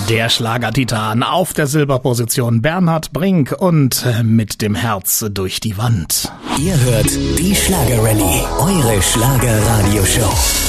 Der Schlagertitan auf der Silberposition Bernhard Brink und mit dem Herz durch die Wand. Ihr hört die Schlagerrallye, eure Schlagerradioshow.